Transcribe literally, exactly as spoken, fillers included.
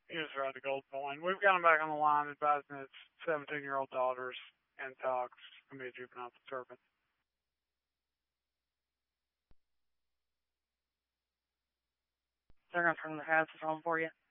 He just read the gold coin. We've got him back on the line advising his seventeen-year-old daughter's in talks to be a juvenile servant. They're going to turn the houses on for you.